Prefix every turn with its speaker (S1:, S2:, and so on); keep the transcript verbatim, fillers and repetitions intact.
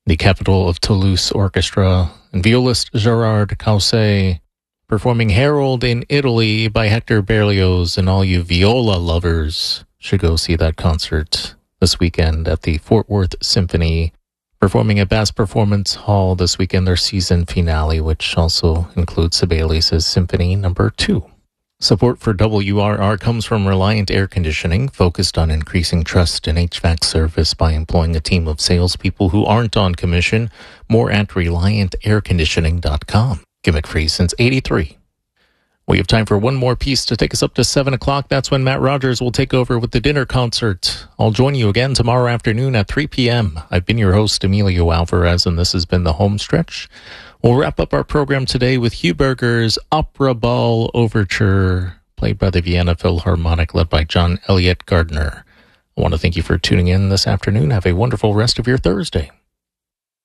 S1: The Capital of Toulouse Orchestra and violist Gerard Causse performing Harold in Italy by Hector Berlioz, and all you viola lovers should go see that concert this weekend at the Fort Worth Symphony, performing at Bass Performance Hall this weekend, their season finale, which also includes Sibelius' Symphony Number two. Support for W R R comes from Reliant Air Conditioning, focused on increasing trust in H V A C service by employing a team of salespeople who aren't on commission. More at reliant air conditioning dot com. Gimmick free since eighty-three. We have time for one more piece to take us up to seven o'clock. That's when Matt Rogers will take over with the dinner concert. I'll join you again tomorrow afternoon at three p.m. I've been your host, Emilio Alvarez, and this has been The Home Stretch. We'll wrap up our program today with Hugh Berger's Opera Ball Overture, played by the Vienna Philharmonic, led by John Elliott Gardner. I want to thank you for tuning in this afternoon. Have a wonderful rest of your Thursday.